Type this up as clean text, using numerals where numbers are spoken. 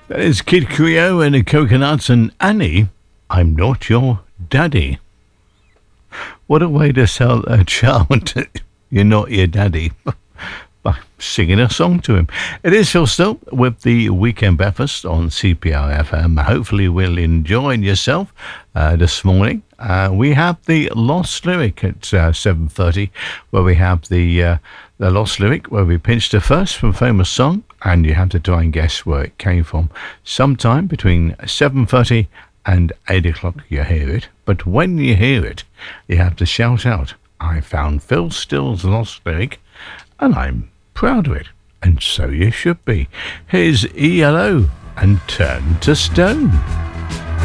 That is Kid Creole and the Coconuts and Annie, I'm Not Your Daddy. What a way to sell a child. You're not your daddy. By singing a song to him. It is Phil Still with the Weekend Breakfast on CPR FM. Hopefully we'll enjoy yourself this morning. We have the Lost Lyric at 7:30, where we have the Lost Lyric, where we pinched a verse from a famous song, and you have to try and guess where it came from. Sometime between 7:30 and 8 o'clock you hear it, but when you hear it, you have to shout out, I found Phil Still's Lost Lyric, and I'm proud of it, and so you should be. Here's ELO and Turn to Stone.